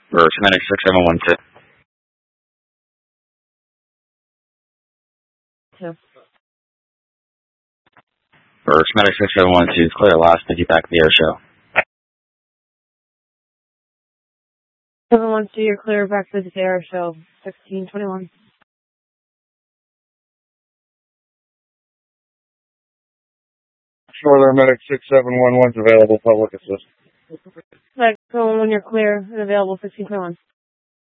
For Schematic 6712. For Schematic 6712, clear last, take you back to the air show. 712, you're clear back to the air show. 1621. Northern Medic 6711 is available, public assist. Like, so when you're clear and available, 1621.